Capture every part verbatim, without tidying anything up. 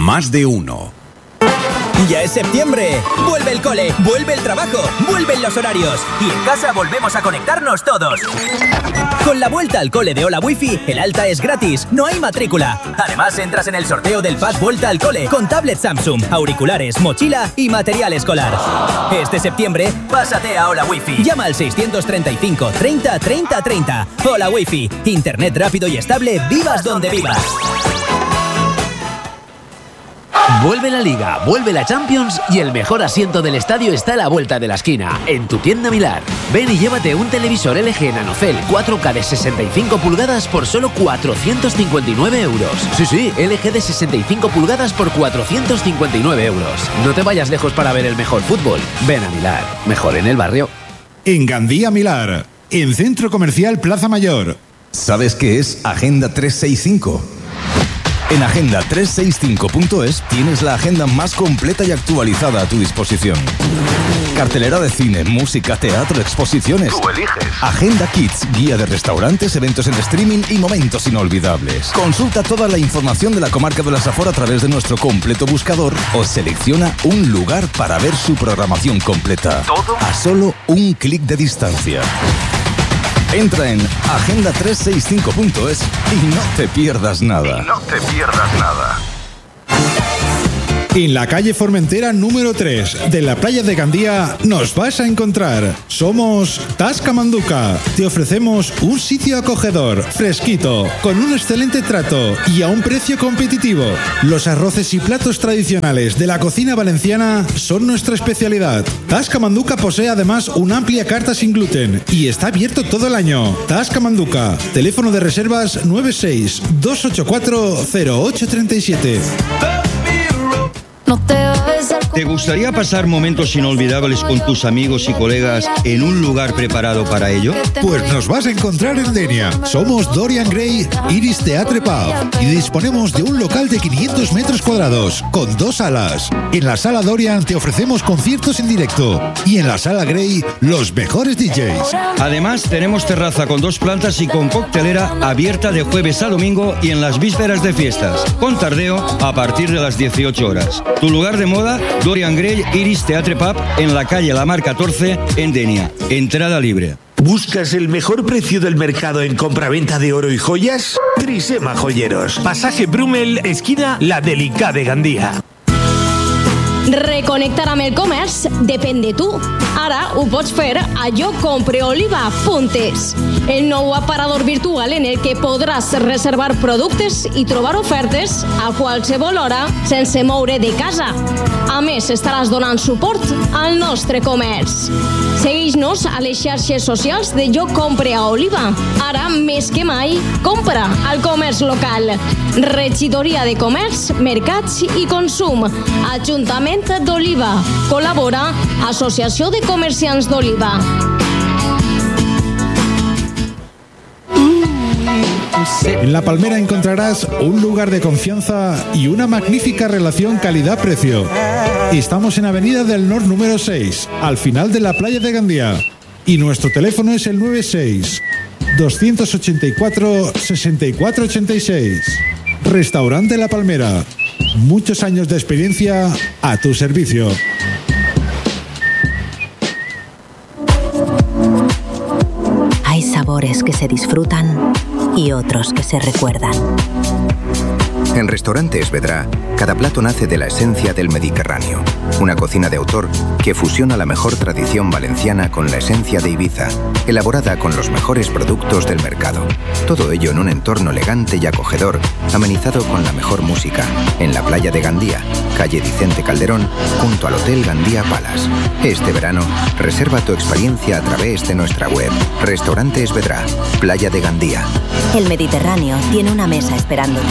Más de uno. Ya es septiembre. Vuelve el cole, vuelve el trabajo, vuelven los horarios. Y en casa volvemos a conectarnos todos. Con la vuelta al cole de Hola Wifi, el alta es gratis, no hay matrícula. Además, entras en el sorteo del pack Vuelta al Cole con tablet Samsung, auriculares, mochila y material escolar. Este septiembre, pásate a Hola Wifi. Llama al seiscientos treinta y cinco, treinta, treinta, treinta. Hola Wifi. Internet rápido y estable, vivas donde vivas. Vuelve la Liga, vuelve la Champions y el mejor asiento del estadio está a la vuelta de la esquina, en tu tienda Milar. Ven y llévate un televisor L G Nanocell cuatro K de sesenta y cinco pulgadas por solo cuatrocientos cincuenta y nueve euros. Sí, sí, L G de sesenta y cinco pulgadas por cuatrocientos cincuenta y nueve euros. No te vayas lejos para ver el mejor fútbol. Ven a Milar, mejor en el barrio. En Gandía Milar, en Centro Comercial Plaza Mayor. ¿Sabes qué es Agenda trescientos sesenta y cinco? En agenda trescientos sesenta y cinco punto es tienes la agenda más completa y actualizada a tu disposición. Cartelera de cine, música, teatro, exposiciones. Tú eliges. Agenda Kids, guía de restaurantes, eventos en streaming y momentos inolvidables. Consulta toda la información de la comarca de la Safor a través de nuestro completo buscador o selecciona un lugar para ver su programación completa. ¿Todo? A solo un clic de distancia. Entra en agenda trescientos sesenta y cinco punto es y no te pierdas nada. Y no te pierdas nada. En la calle Formentera número tres de la playa de Gandía nos vas a encontrar. Somos Tasca Manduca. Te ofrecemos un sitio acogedor, fresquito, con un excelente trato y a un precio competitivo. Los arroces y platos tradicionales de la cocina valenciana son nuestra especialidad. Tasca Manduca posee además una amplia carta sin gluten y está abierto todo el año. Tasca Manduca. Teléfono de reservas nueve seis dos ocho cuatro cero ocho tres siete. ¿Te gustaría pasar momentos inolvidables con tus amigos y colegas en un lugar preparado para ello? Pues nos vas a encontrar en Denia. Somos Dorian Gray Iris Theatre Pub y disponemos de un local de quinientos metros cuadrados con dos salas. En la sala Dorian te ofrecemos conciertos en directo y en la sala Gray los mejores D Js. Además, tenemos terraza con dos plantas y con coctelera abierta de jueves a domingo y en las vísperas de fiestas, con tardeo a partir de las dieciocho horas. Tu lugar de moda, Dorian Gray Iris Theatre Pub, en la calle La Mar catorce, en Denia. Entrada libre. ¿Buscas el mejor precio del mercado en compraventa de oro y joyas? Trisema Joyeros. Pasaje Brumel, esquina La Delicada de Gandía. Reconnectar amb el comerç depèn de tu. Ara ho pots fer a jo compre oliva punt es, el nou aparador virtual en el que podràs reservar productes i trobar ofertes a qualsevol hora sense moure de casa. A més, estaràs donant suport al nostre comerç. Segueix-nos a les xarxes socials de Jo Compre a Oliva. Ara, més que mai, compra al comerç local. Regidoria de Comerç, Mercats i Consum. Ajuntament d'Oliva. Col·labora Associació de Comerciants d'Oliva. En La Palmera encontrarás un lugar de confianza y una magnífica relación calidad-precio. Estamos en Avenida del Nord número seis, al final de la playa de Gandía. Y nuestro teléfono es el nueve seis dos ocho cuatro seis cuatro ocho seis. Restaurante La Palmera. Muchos años de experiencia a tu servicio. Hay sabores que se disfrutan y otros que se recuerdan. En Restaurante Esvedra, cada plato nace de la esencia del Mediterráneo. Una cocina de autor que fusiona la mejor tradición valenciana con la esencia de Ibiza, elaborada con los mejores productos del mercado. Todo ello en un entorno elegante y acogedor, amenizado con la mejor música, en la playa de Gandía, calle Vicente Calderón, junto al Hotel Gandía Palace. Este verano, reserva tu experiencia a través de nuestra web. Restaurante Esvedra, playa de Gandía. El Mediterráneo tiene una mesa esperándote.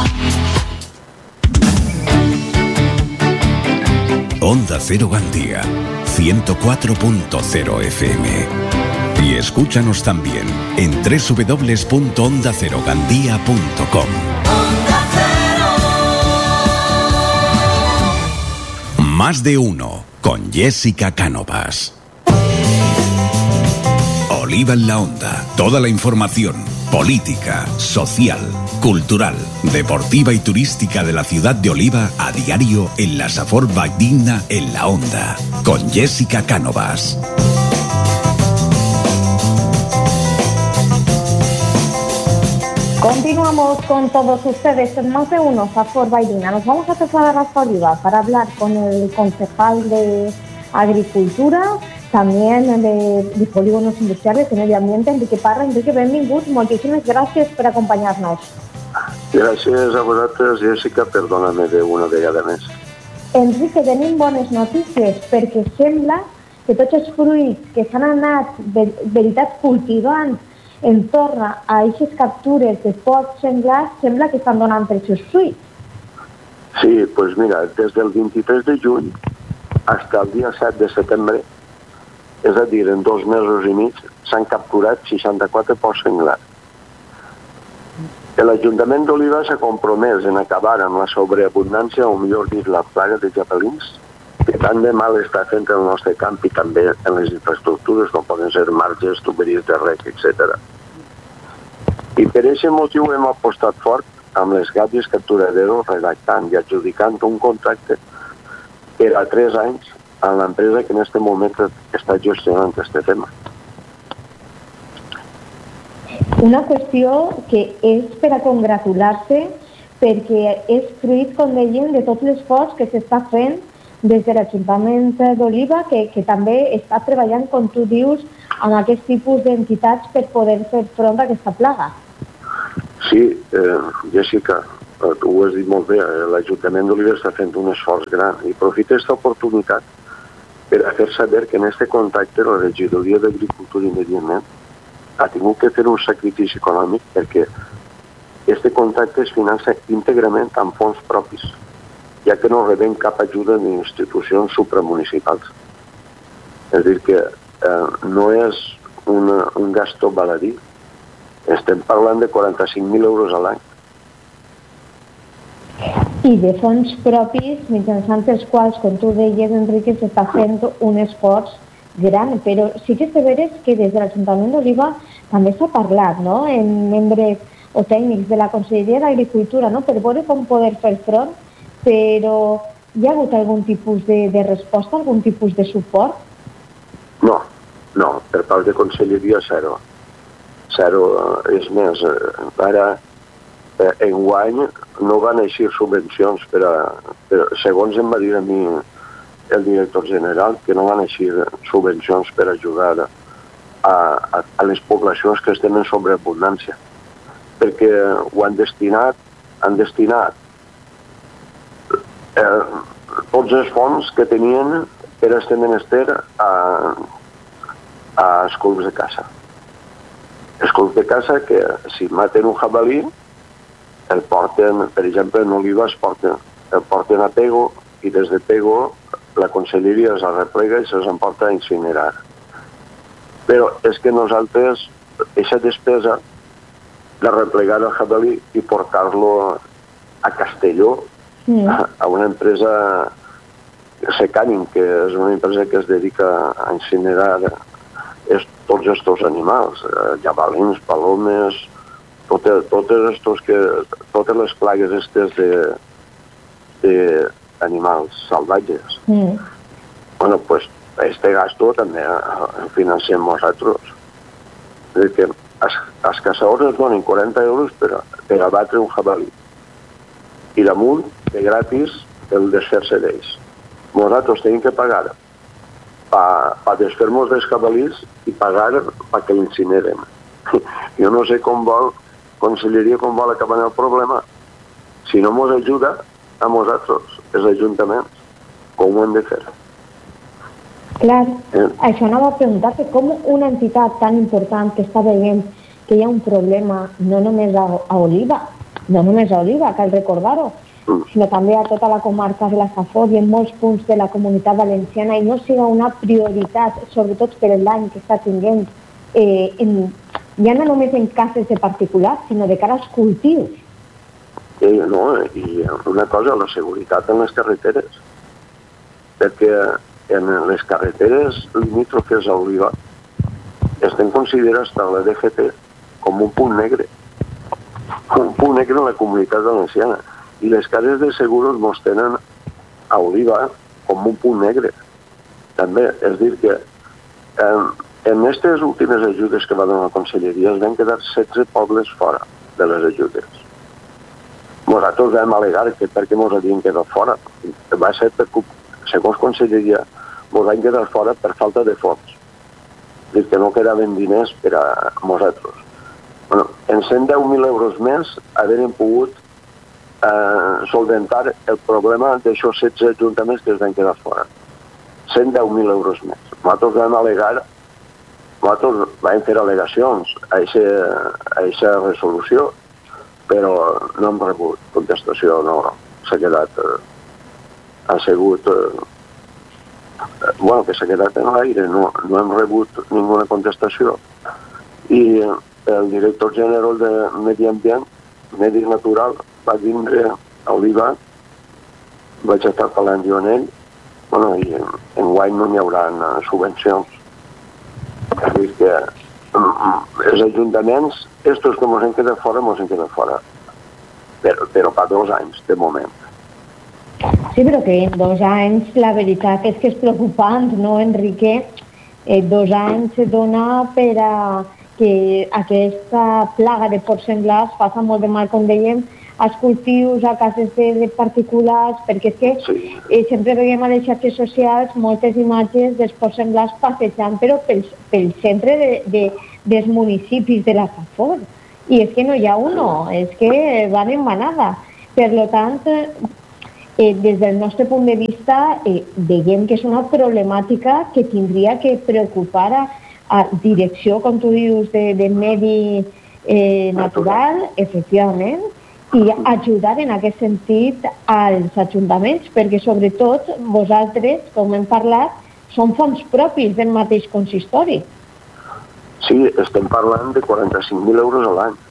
Onda Cero Gandía, ciento cuatro punto cero F M. Y escúchanos también en doble u doble u doble u punto onda cero gandía punto com. Más de uno, con Jessica Cánovas. Oliva en la Onda. Toda la información política, social, cultural, deportiva y turística de la ciudad de Oliva a diario en la Safor Valldigna en la Onda, con Jessica Cánovas. Continuamos con todos ustedes en Más de Uno, Safor Valldigna. Nos vamos a trasladar hasta Oliva para hablar con el concejal de Agricultura, también de, de Polígonos Industriales y Medio Ambiente, Enrique Parra. Enrique, benvingut, moltíssimes gràcies per acompanyar-nos. Gràcies a vosaltres, Jessica, perdona-me una vegada més. Enrique, tenim bones notícies, perquè sembla que tots els fruits que s'han anat, de veritat, cultivant entorn a aquestes captures de porcs senglars, sembla que estan donant els seus fruits. Sí, doncs pues mira, des del vint-i-tres de juny fins al dia set de setembre, és a dir, en dos mesos i mig, s'han capturat seixanta-quatre porcs senglars. L'Ajuntament d'Oliva s'ha compromès en acabar amb la sobreabundància, o millor dit, la plaga de jabalins, que tant de mal està fent el nostre camp i també en les infraestructures, com poden ser marges, tuberies de rec, etcètera. I per aquest motiu hem apostat fort amb les gàbies capturaderos, redactant i adjudicant un contracte per a tres anys a l'empresa que en aquest moment està gestionant aquest tema. Una qüestió que és per a congratular-se, perquè és fruit, com dèiem, de tot l'esforç que s'està fent des de l'Ajuntament d'Oliva, que, que també està treballant, com tu dius, amb aquest tipus d'entitats per poder fer front a aquesta plaga. Sí, eh, Jessica, tu ho has dit molt bé, l'Ajuntament d'Oliva està fent un esforç gran i aprofita aquesta oportunitat per a fer saber que en aquest contacte la Regidoria d'Agricultura i Medi Ambient ha tingut que fer un sacrifici econòmic perquè aquest contacte es finança íntegrament amb fons propis, ja que no rebem cap ajuda d'institucions supramunicipals. És a dir, que eh, no és una, un gasto baladí. Estem parlant de quaranta-cinc mil euros a l'any. I de fons propis, mitjançant els quals, com tu deies, Enrique, s'està fent un esforç gran, però sí que és de veres que des de l'Ajuntament d'Oliva també s'ha parlat, no?, en membres o tècnics de la Conselleria d'Agricultura, no?, per veure com poder fer front, però hi ha hagut algun tipus de, de resposta, algun tipus de suport? No, no, per part de Conselleria zero. Zero, és més, ara eh, enguany no van eixir subvencions per a, per, segons em va dir a mi el director general, que no van eixir subvencions per ajudar a, a, a les poblacions que estem en sobreabundància, perquè ho han destinat, han destinat eh, tots els fons que tenien per a este menester a, a escolts de caça. Escolts de caça que si maten un jabalí, el porten, per exemple, en Oliva es porten, el porten a Pego i des de Pego la Conselleria es replega i se'ls emporta a incinerar. Però és que nosaltres, aquesta despesa de replegar el jabalí i portar-lo a Castelló, sí, a una empresa Secànim, que és una empresa que es dedica a incinerar és, tots aquests animals, jabalins, palomes, totes, totes, estos que, totes les plagues estes de, de animals salvatges. Mm. Bueno, pues este gasto també el financem nosaltres. És a dir, que els, els caçadors ens donen quaranta euros per, per abatre un jabalí. I damunt, de gratis, el desfer-se d'ells. Nosaltres tenim que pagar per pa desfer-nos dels jabalís i pagar perquè l'incinerem. Jo no sé com vol, Conselleria, com vol acabar el problema. Si no ens ajuda a nosaltres, els ajuntaments, com ho hem de fer? Clar, eh? Això anava a preguntar-te com una entitat tan important que està veient que hi ha un problema no només a, a Oliva, no només a Oliva, cal recordar-ho, mm. sinó també a tota la comarca de la Safor i en molts punts de la Comunitat Valenciana, i no siga una prioritat, sobretot per l'any que està tinguent, eh, en, ja no només en cases de particulars, sinó de cara als cultius. Sí, no, i una cosa, la seguretat en les carreteres, perquè en les carreteres limítrofes a Oliva estem considerats per la D G T com un punt negre. un punt negre en la comunitat valenciana. I les cases de seguros mos tenen a Oliva com un punt negre. També, és dir que eh, en aquestes últimes ajudes que va donar la Conselleria es van quedar setze pobles fora de les ajudes. Nosaltres vam alegar que perquè mos havien quedat fora. Va ser per, segons Conselleria, mos van quedar fora per falta de fons. És dir, que no quedaven diners per a nosaltres. Bueno, en cent deu mil euros més haurem pogut eh, solventar el problema d'aixòs setze ajuntaments que es van quedar fora. cent deu mil euros més. Nosaltres vam alegar, nosaltres vam fer al·legacions a aquesta resolució, però no hem rebut contestació, no. S'ha quedat, eh, ha sigut, eh, bueno, que s'ha quedat en l'aire, no, no hem rebut ninguna contestació. I el director general de Medi Ambient, Medi Natural, va vindre a Oliva, vaig estar parlant jo amb ell, bueno, i en, en guany no n'hi haurà subvencions. És dir, que els ajuntaments, estos que mos han quedat fora, mos han quedat fora. Però, però fa dos anys, de moment. Sí, però que en dos anys la veritat és que és preocupant, no, Enrique? Eh, dos anys se dona per a que aquesta plaga de porcs senglars passa molt de mal, com dèiem, als cultius, a cases de, de particulars, perquè és que sí. eh, sempre veiem a les xarxes socials moltes imatges dels porcs senglars passejant, però pel, pel centre de, de, dels municipis de la Safor. I és que no hi ha uno, és que van en manada. Per tant, eh, des del nostre punt de vista, eh, veiem que és una problemàtica que tindria que preocupar a a direcció, com tu dius, de, de medi eh, natural, efectivament, i ajudar en aquest sentit als ajuntaments, perquè sobretot vosaltres, com hem parlat, són fons propis del mateix consistori. Sí, estem parlant de quaranta-cinc mil euros a l'any.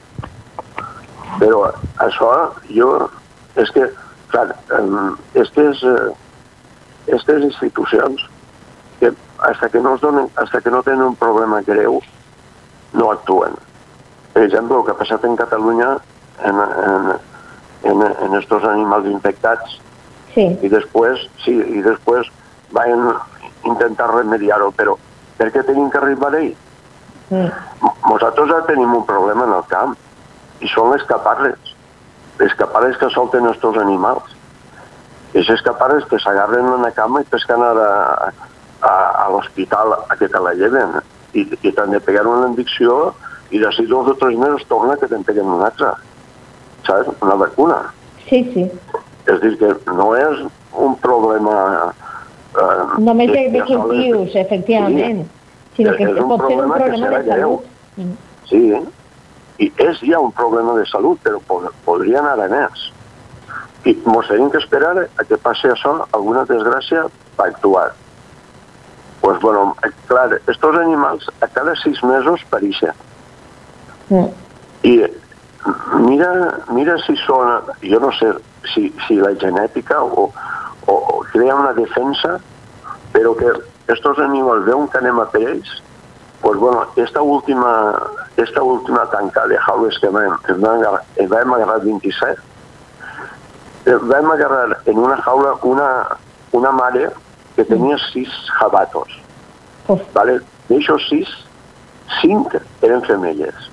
Però això, jo, és que, clar, aquestes, aquestes institucions, que hasta que no, es donen, hasta que no tenen un problema greu, no actuen. Per exemple, el que ha passat en Catalunya en, en, en, en estos animals infectats, sí. i després, sí, i després van intentar remediar-ho, però per què tenim que arribar ahí? Mm. Nosaltres ja tenim un problema en el camp, i són les caparres, les caparres que solten estos animals. Aquestes caparres que s'agarren en la cama i pesquen a la, a, a l'hospital a que te la lleven, i, i t'han de pegar una indicció i d'ací dos o tres mesos torna que te'n peguen una altra, saps? Una vacuna. Sí, sí. És dir, que no és un problema... Eh, Només de, de cultius, efectivament, sí. Sinó que és pot ser un problema de salut. Mm. Sí, i és ja un problema de salut, però podria anar a més. I ens tenim que esperar a que passi això, alguna desgràcia, per actuar. Pues bueno, clar, estos animals a cada sis mesos pareixen. Mm. I mira, mira si són, jo no sé si, si la genètica o, o, o crea una defensa, però que estos animals veuen que anem a per ells, pues bueno, esta última, esta última tanca de jaules que vam, que vam agarrar, vam agarrar vint-i-set, vam agarrar en una jaula una, una mare que tenia sis jabatos. Oh. ¿Vale? D'aixòs sis, cinc eren femelles.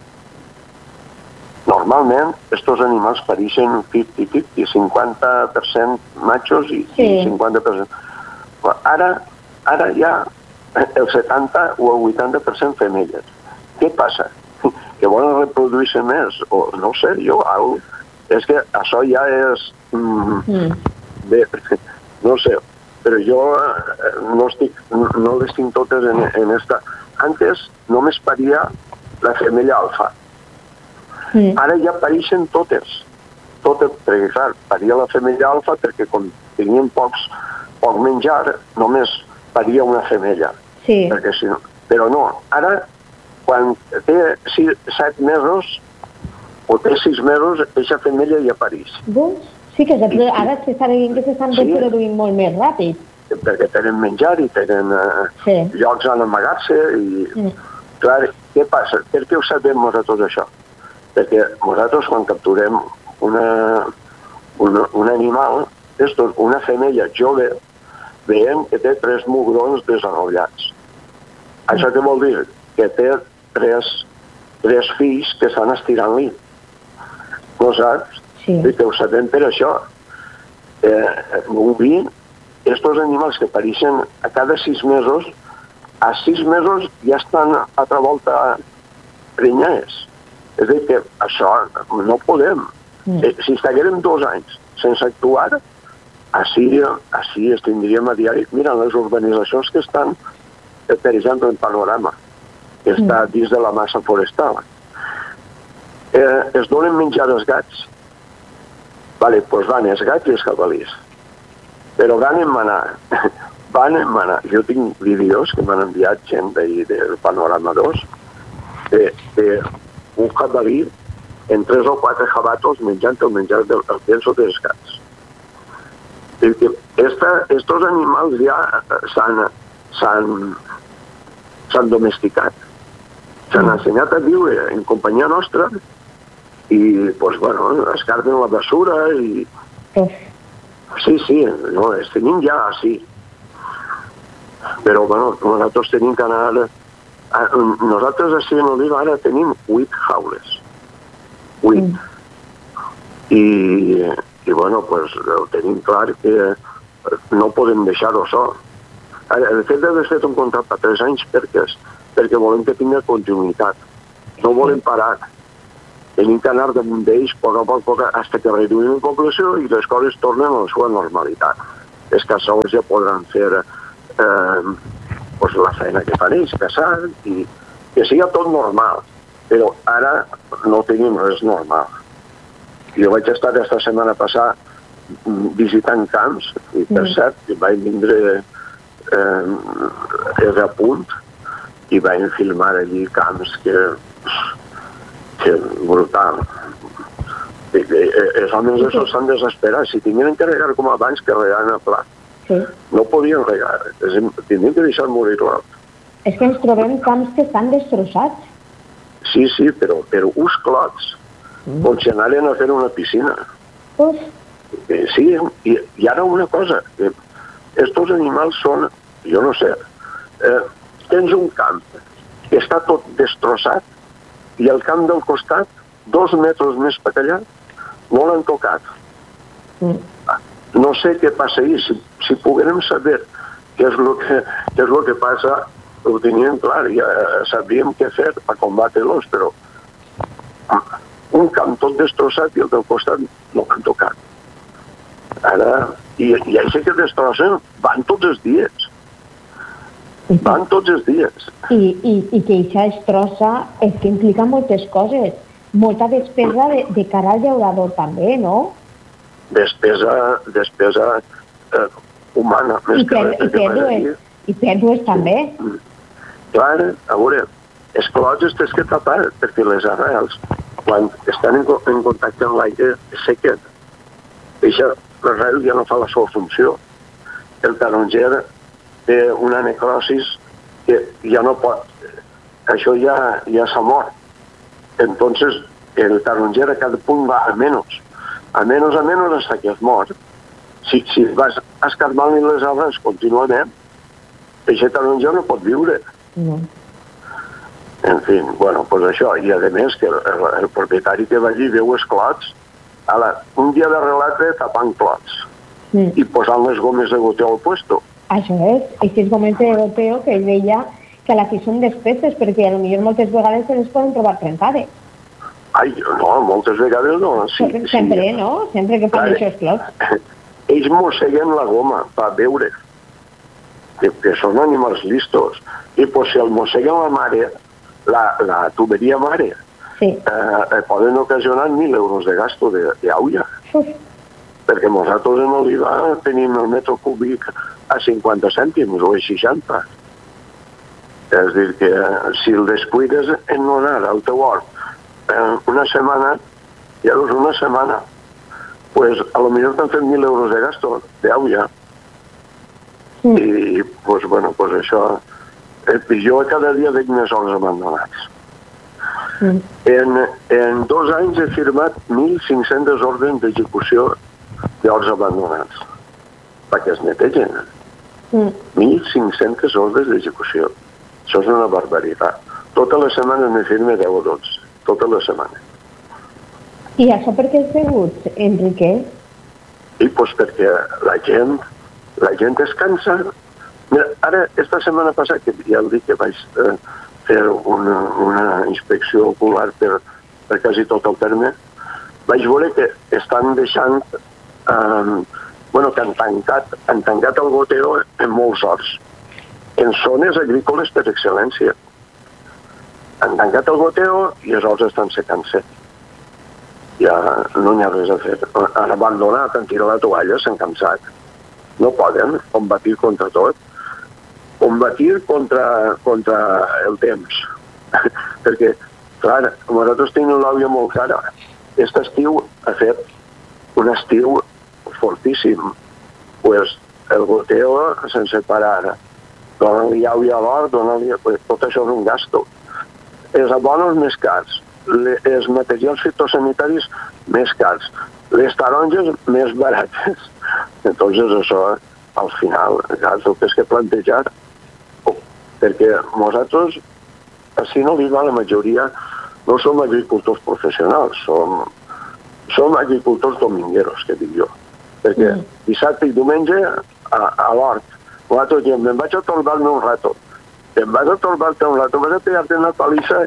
Normalment, estos animals pareixen cinquanta cinquanta, cinquanta per cent machos i sí. cinquanta per cent... Ara, ara ja el setanta o el vuitanta per cent femelles. Què passa? Que volen reproduir-se més? O no sé, jo... Algo, és que això ja és... Mm, mm. Bé, no sé, però jo no, estic, no les tinc totes en, en esta. Antes només paria la femella alfa. Sí. Ara ja pareixen totes. Totes, perquè clar, paria la femella alfa perquè com tenien pocs, poc menjar, només paria una femella. Sí. Perquè si no, però no, ara quan té sis, set mesos o té sis mesos, aquesta femella ja pareix. Doncs sí, que I, ara s'està veient que s'estan sí, reproduint molt més ràpid. Perquè tenen menjar i tenen uh, sí. llocs on amagar-se i, sí. clar, què passa? Per què ho sabem nosaltres això? perquè nosaltres quan capturem una, una, un animal, esto, una femella jove, veiem que té tres mugrons desarrollats. Això què vol dir? Que té tres, tres fills que estan estirant-li. No saps? Sí. I que ho sabem per això. Eh, un vi, estos animals que apareixen a cada sis mesos, a sis mesos ja estan a altra volta prenyats. És a dir, que això no podem. Mm. Eh, si estiguérem dos anys sense actuar, així, així es tindríem a diari. Mira, les urbanitzacions que estan, per exemple, en Panorama, que està mm. dins de la massa forestal, eh, es donen menjar als gats. Vale, doncs van els gats i els cavalls. Però van en manar. Van en manar. Jo tinc vídeos que m'han enviat gent d'ahir del Panorama dos de, de un cavalí en tres o quatre jabatos menjant el menjar del penso dels gats. Estos animals ja s'han s'han domesticat. S'han ensenyat a viure en companyia nostra i, pues, bueno, escarben la basura i... Sí, sí, no, els tenim ja així. Però, bueno, nosaltres tenim que anar... Nosaltres així en Oliva ara tenim vuit jaules. Vuit. I, i bueno, pues, ho tenim clar que no podem deixar-ho sol. De fet, hem fet un contracte a tres anys perquè, perquè volem que tingui continuïtat. No volem parar. Tenim que anar damunt d'ells poc a poc, poc fins que reduïm la població i les coses tornen a la seva normalitat. Els caçadors ja podran fer eh, pues, la feina que fan ells, caçar, i que sigui tot normal. Però ara no tenim res normal. Jo vaig estar aquesta setmana passada visitant camps, i per cert, vaig vindre eh, a punt i vaig filmar allí camps que... que brutal. I que els homes d'això s'han desesperat. Si tinguin que regar com abans, que regaven a pla. Sí. No podien regar. Tindrien que deixar morir l'alt. És que ens trobem camps que estan destrossats. Sí, sí, però, però uns clots mm. com si anaren a fer una piscina. Uf. Eh, sí, i, i ara una cosa. Eh, estos animals són, jo no sé, eh, tens un camp que està tot destrossat i el camp del costat, dos metres més per allà, no l'han tocat. Mm. No sé què passa ahir. Si, si poguérem saber què és el que, què és el que passa, ho teníem clar, ja sabríem què fer per combatre-los, però un camp tot destrossat i el del costat no l'han tocat. Ara, i, i així que destrossen van tots els dies. Van tots els dies. I, i, i que això destrossa és que implica moltes coses. Molta despesa de, de cara al llaurador també, no? Despesa, despesa eh, humana. I, per, i, pèrdues, I pèrdues també. Clar, a veure, els clots es tens que tapar perquè les arrels, quan estan en, en contacte amb l'aire, es sequen. Això, l'arrel ja no fa la seva funció. El taronger té una necrosis que ja no pot, això ja, ja s'ha mort. Entonces, el taronger a cada punt va a menys, a menys, a menys, fins que es mort. Si, si vas escarbant-li les arrels contínuament, aquest taronger no pot viure. No. En fi, bueno, pues això, i a més que el, el, el propietari que va allí veu els clots, ala, un dia de relatre tapant clots mm. i posant les gomes de goteo al puesto. Això és, aquestes gomes de goteo que ell deia que a la fi són despeses, perquè a lo millor moltes vegades se les poden trobar trencades. Ai, no, moltes vegades no. Sí, sempre, sí. No? Sempre que fan aquests clots. Ells mosseguen la goma per veure que, que són animals listos. I pues, si el mosseguen la mare, la, la tuberia mare, sí. eh, poden ocasionar mil euros de gasto d'aulla. Perquè nosaltres en Oliva tenim el metro cúbic a cinquanta cèntims o a seixanta. És a dir, que si el descuides en donar al teu hort eh, una setmana, ja és una setmana, pues a lo millor t'han fet mil euros de gasto d'aulla. Mm. I, pues, bueno, pues això... Eh, jo cada dia veig més horts abandonats. Mm. En, en dos anys he firmat mil cinc-centes ordres d'execució d'horts abandonats perquè es netegen. Mm. mil cinc-centes ordres d'execució. Això és una barbaritat. Tota la setmana me firme deu o dotze. Tota la setmana. I això per què és degut, Enrique? I doncs perquè la gent, la gent es cansa. Mira, ara, esta setmana passada, que ja el dic que vaig eh, fer una, una inspecció ocular per, per quasi tot el terme, vaig veure que estan deixant, eh, bueno, que han tancat, han tancat el goteo en molts horts, en zones agrícoles per excel·lència. Han tancat el goteo i els horts estan secant-se. Ja no n'hi ha res a fer. Han abandonat, han tirat la toalla, s'han cansat. No poden combatir contra tot. Combatir contra, contra el temps. Perquè, clar, nosaltres tenim una àvia molt cara. Aquest estiu ha fet un estiu fortíssim. Pues el goteo sense parar. Dona-li àvia a l'hort, dona-li... Pues, tot això és un gasto. Els abonos més cars, els materials fitosanitaris més cars, les taronges més barates. Entonces això, al final, el que és que plantejar, perquè nosaltres, així no li va la majoria, no som agricultors professionals, som, som agricultors domingueros, que dic jo. Perquè mm. dissabte i diumenge a, a l'hort, nosaltres diem, me'n vaig a torbar-me un rato. Te'n vas a torbar-te un rato, vas a pegar-te una palissa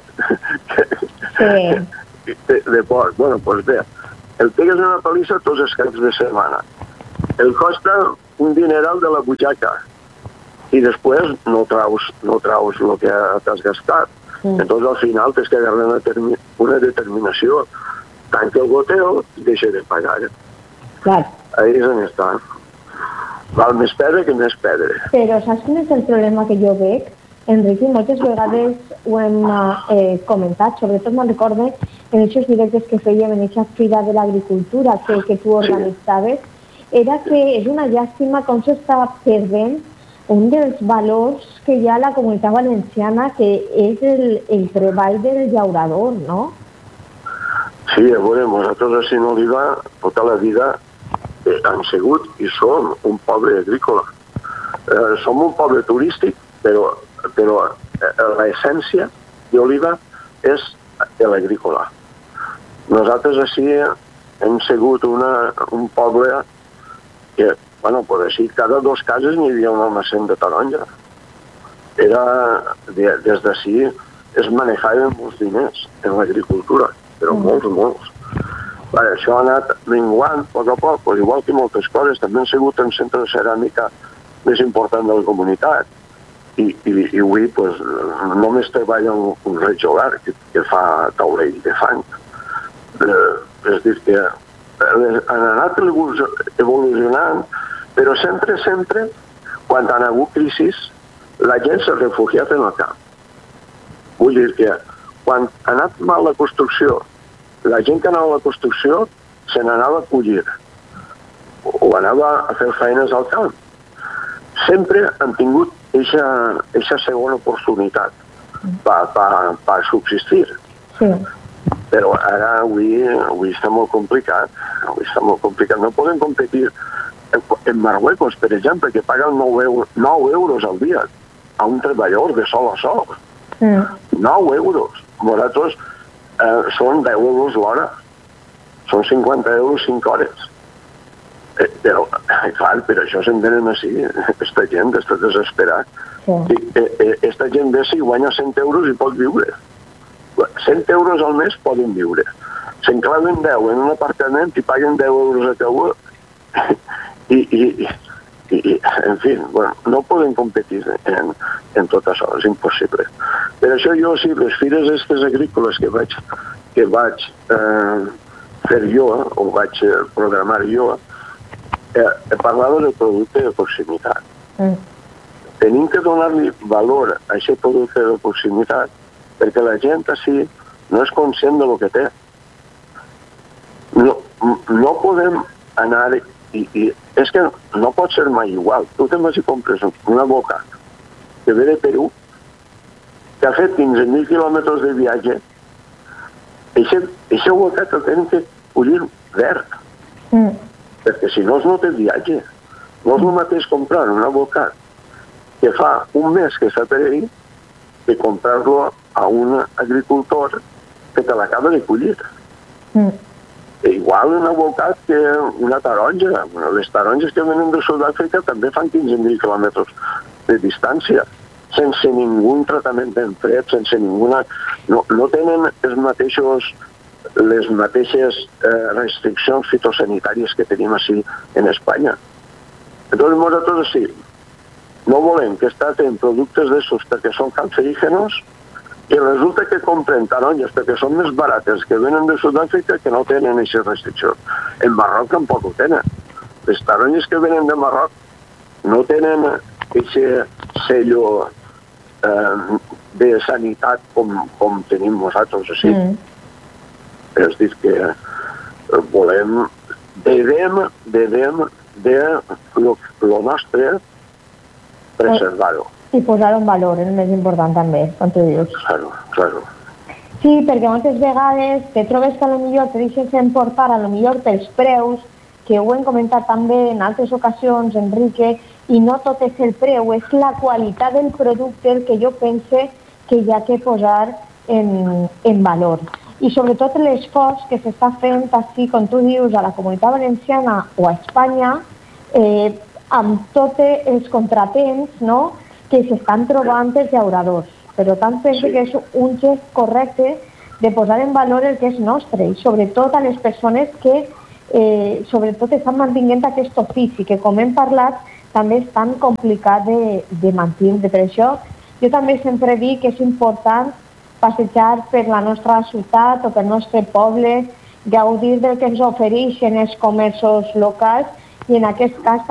sí. de, de porc. Bueno, doncs bé, el pegues una palissa tots els caps de setmana. El costa un dineral de la butxaca i després no traus, no traus el que t'has gastat. Mm. Entonces al final tens que agarrar una, termi una determinació. Tanca el goteo i deixa de pagar. Clar. Ahí és on està. Val més perdre que més perdre. Però saps quin és el problema que jo veig? Enrique, moltes vegades ho hem eh, comentat, sobretot me'n recorde en aquests directes que fèiem en aquesta fira de l'agricultura que, que tu organitzaves, sí. Era que és una llàstima com s'està perdent un dels valors que hi ha a la comunitat valenciana, que és el, el treball del llaurador, no? Sí, a veure, nosaltres a Sinoliva tota la vida eh, han sigut i som un poble agrícola. Eh, som un poble turístic, però, però eh, l'essència d'Oliva és l'agrícola. Nosaltres així hem sigut una, un poble que, bueno, pues així, cada dos cases n'hi havia un almacén de taronja. Era, de, des d'ací es manejaven molts diners en l'agricultura, però mm. molts, molts. Bé, això ha anat menguant a poc a poc, pues, igual que moltes coses. També han sigut un centre de ceràmica més important de la comunitat. I, i, i avui pues, només treballa un, un rejogar que, que fa taulell de fang. Eh, és dir, que han anat evolucionant, però sempre, sempre, quan han hagut crisis, la gent s'ha refugiat en el camp. Vull dir que quan ha anat mal la construcció, la gent que anava a la construcció se n'anava a collir o anava a fer feines al camp. Sempre han tingut aquesta segona oportunitat per pa, pa subsistir. Sí. Però ara avui, avui està molt complicat. Avui està molt complicat. No poden competir en Marruecos, per exemple, que paguen nou euros al dia a un treballador de sol a sol. Mm. nou euros. Nosaltres eh, són deu euros l'hora. Són cinquanta euros cinc hores. Eh, però, clar, per això se'n venen així. Aquesta gent està desesperat. Sí. I, eh, esta gent ve si guanya cent euros i pot viure. cent euros al mes poden viure. S'enclaven deu en un apartament i paguen deu euros a cada i, i, i, i, en fi, bueno, no poden competir en, en tot això, és impossible. Per això jo, sí, les fires aquestes agrícoles que vaig, que vaig eh, fer jo, o vaig programar jo, eh, parlava del producte de proximitat. Mm. Tenim que donar-li valor a aquest producte de proximitat perquè la gent així no és conscient de lo que té. No, no podem anar i, i és que no pot ser mai igual. Tu te'n vas i compres una boca que ve de Perú, que ha fet quinze mil quilòmetres de viatge Aquest aguacat el tenen que collir verd, mm. perquè si no no té viatge. No és el mateix comprar un aguacat que fa un mes que s'ha per ahí que comprar-lo a un agricultor que te l'acaba de collir. Mm. Igual un aguacat que una taronja. Les taronges que venen de Sud-àfrica també fan quinze mil quilòmetres de distància, sense ningú tractament en fred, sense ninguna... No, no tenen els mateixos, les mateixes eh, restriccions fitosanitàries que tenim així en Espanya. Entonces nosaltres sí, no volem que es tracten productes d'essos perquè són cancerígenos, i resulta que compren taronges perquè són més barates que venen de Sud-àfrica que no tenen aquestes restriccions. En Marroc tampoc ho tenen. Les taronges que venen de Marroc no tenen aquest sello eh, de sanitat com, com tenim nosaltres així. Mm. És dir, que volem, devem, devem de lo, lo nostre preservar-ho. I posar-ho en valor, és el més important també, com tu dius. Claro, claro. Sí, perquè moltes vegades te trobes que a lo millor te deixes emportar a lo millor pels preus, que ho hem comentat també en altres ocasions, Enrique, i no tot és el preu, és la qualitat del producte el que jo pense que hi ha que posar en, en valor. I sobretot l'esforç que s'està fent així, com tu dius, a la Comunitat Valenciana o a Espanya, eh, amb tots els contratemps, no?, que s'estan trobant els llauradors. Per tant, penso que és un gest correcte de posar en valor el que és nostre i sobretot a les persones que eh, sobretot estan mantenint aquest ofici, que com hem parlat també és tan complicat de, de mantenir. Per això jo també sempre dic que és important passejar per la nostra ciutat o pel nostre poble, gaudir del que ens ofereixen els comerços locals i en aquest cas